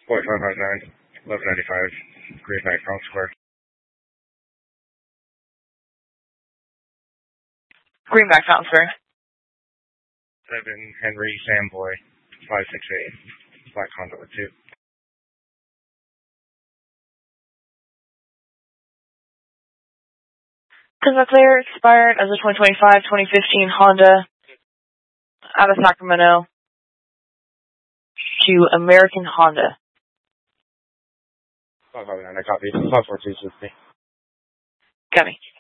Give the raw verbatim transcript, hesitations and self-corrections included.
Boy five five nine, eleven ninety-five, Greenback, Bronx Square. Greenback, Fountain Square. seven Henry Samboy, five six eight, Black Honda with two. Because clear expired as a twenty twenty-five twenty fifteen Honda out of Sacramento to American Honda. five five nine, I copy. five four two six. Got me.